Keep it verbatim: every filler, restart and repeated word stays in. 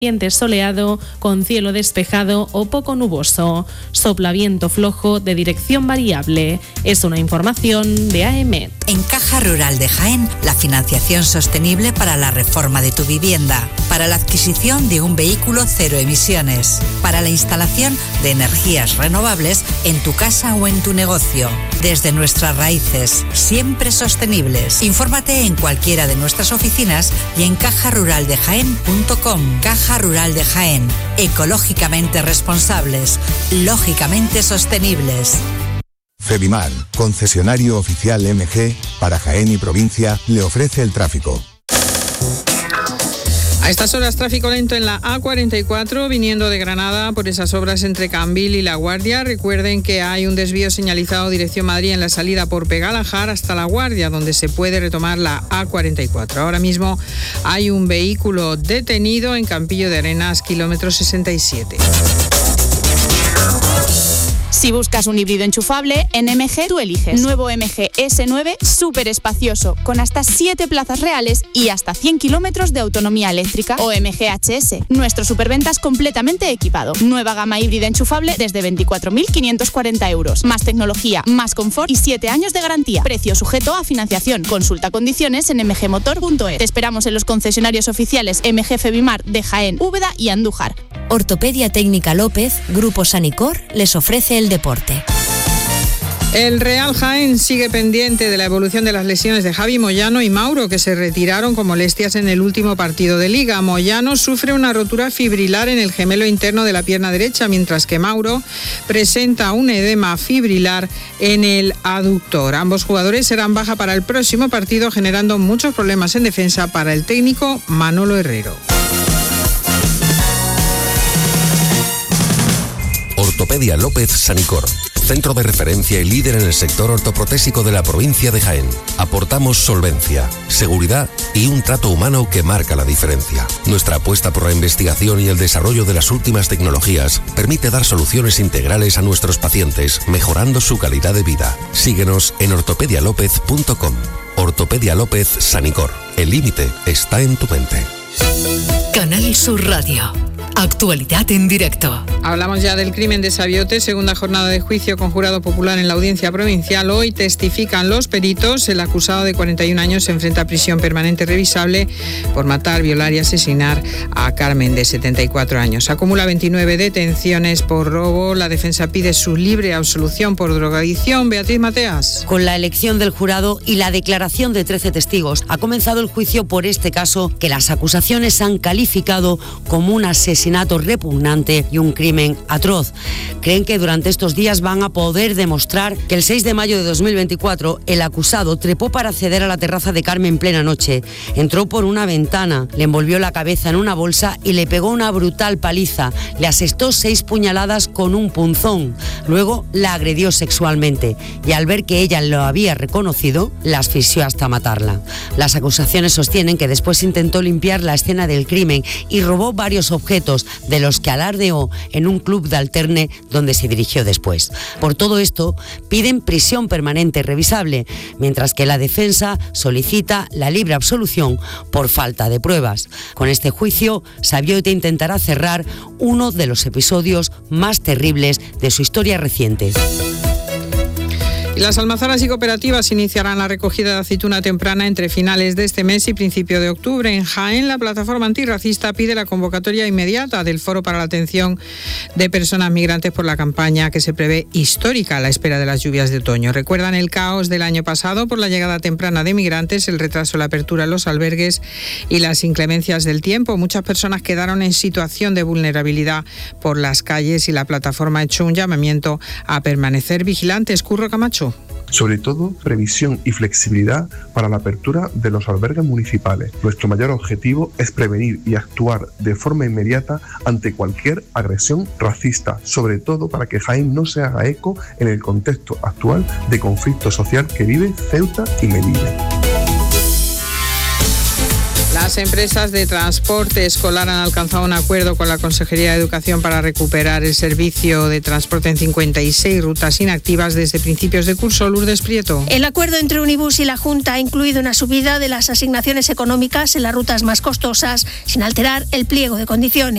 ambiente soleado con cielo despejado o poco nuboso. Sopla viento flojo de dirección variable. Es una información de A E M E T. En Caja Rural de Jaén, la financiación sostenible para la reforma de tu vivienda, para la adquisición de un vehículo cero emisiones, para la instalación de energías renovables en tu casa o en tu negocio. Desde nuestras raíces, siempre sostenibles. Infórmate en cualquiera de nuestras oficinas y en caja rural de jaén punto com. Caja Rural de Jaén, ecológicamente responsables, lógicamente sostenibles. Febimar, concesionario oficial M G, para Jaén y provincia, le ofrece el tráfico. A estas horas tráfico lento en la A cuarenta y cuatro viniendo de Granada por esas obras entre Cambil y La Guardia. Recuerden que hay un desvío señalizado dirección Madrid en la salida por Pegalajar hasta La Guardia, donde se puede retomar la A cuarenta y cuatro. Ahora mismo hay un vehículo detenido en Campillo de Arenas, kilómetro sesenta y siete. Si buscas un híbrido enchufable, en M G tú eliges. Nuevo M G S nueve, súper espacioso, con hasta siete plazas reales y hasta cien kilómetros de autonomía eléctrica. O M G H S, nuestro superventas completamente equipado. Nueva gama híbrida enchufable desde veinticuatro mil quinientos cuarenta euros. Más tecnología, más confort y siete años de garantía. Precio sujeto a financiación. Consulta condiciones en m g motor punto es. Te esperamos en los concesionarios oficiales M G Febimar de Jaén, Úbeda y Andújar. Ortopedia Técnica López, Grupo Sanicor, les ofrece el deporte. El Real Jaén sigue pendiente de la evolución de las lesiones de Javi Moyano y Mauro, que se retiraron con molestias en el último partido de Liga. Moyano sufre una rotura fibrilar en el gemelo interno de la pierna derecha, mientras que Mauro presenta un edema fibrilar en el aductor. Ambos jugadores serán baja para el próximo partido, generando muchos problemas en defensa para el técnico Manolo Herrero. Ortopedia López Sanicor, centro de referencia y líder en el sector ortoprotésico de la provincia de Jaén. Aportamos solvencia, seguridad y un trato humano que marca la diferencia. Nuestra apuesta por la investigación y el desarrollo de las últimas tecnologías permite dar soluciones integrales a nuestros pacientes, mejorando su calidad de vida. Síguenos en ortopedia lópez punto com. Ortopedia López Sanicor. El límite está en tu mente. Canal Sur Radio. Actualidad en directo. Hablamos ya del crimen de Sabiote, segunda jornada de juicio con jurado popular en la audiencia provincial. Hoy testifican los peritos. El acusado de cuarenta y un años se enfrenta a prisión permanente revisable por matar, violar y asesinar a Carmen, de setenta y cuatro años. Acumula veintinueve detenciones por robo. La defensa pide su libre absolución por drogadicción. Beatriz Mateas. Con la elección del jurado y la declaración de trece testigos, ha comenzado el juicio por este caso que las acusaciones han calificado como un asesinato repugnante y un crimen atroz. Creen que durante estos días van a poder demostrar que el seis de mayo de dos mil veinticuatro el acusado trepó para acceder a la terraza de Carmen en plena noche. Entró por una ventana, le envolvió la cabeza en una bolsa y le pegó una brutal paliza. Le asestó seis puñaladas con un punzón. Luego la agredió sexualmente y al ver que ella lo había reconocido, la asfixió hasta matarla. Las acusaciones sostienen que después intentó limpiar la escena del crimen y robó varios objetos, de los que alardeó en un club de alterne donde se dirigió después. Por todo esto, piden prisión permanente revisable, mientras que la defensa solicita la libre absolución por falta de pruebas. Con este juicio, Sabiote intentará cerrar uno de los episodios más terribles de su historia reciente. Las almazaras y cooperativas iniciarán la recogida de aceituna temprana entre finales de este mes y principio de octubre. En Jaén, la plataforma antirracista pide la convocatoria inmediata del Foro para la Atención de Personas Migrantes por la campaña que se prevé histórica a la espera de las lluvias de otoño. Recuerdan el caos del año pasado por la llegada temprana de migrantes, el retraso en la apertura en los albergues y las inclemencias del tiempo. Muchas personas quedaron en situación de vulnerabilidad por las calles y la plataforma ha hecho un llamamiento a permanecer vigilantes. Curro Camacho. Sobre todo, previsión y flexibilidad para la apertura de los albergues municipales. Nuestro mayor objetivo es prevenir y actuar de forma inmediata ante cualquier agresión racista, sobre todo para que Jaén no se haga eco en el contexto actual de conflicto social que vive Ceuta y Melilla. Las empresas de transporte escolar han alcanzado un acuerdo con la Consejería de Educación para recuperar el servicio de transporte en cincuenta y seis rutas inactivas desde principios de curso. Lourdes Prieto. El acuerdo entre Unibus y la Junta ha incluido una subida de las asignaciones económicas en las rutas más costosas, sin alterar el pliego de condiciones.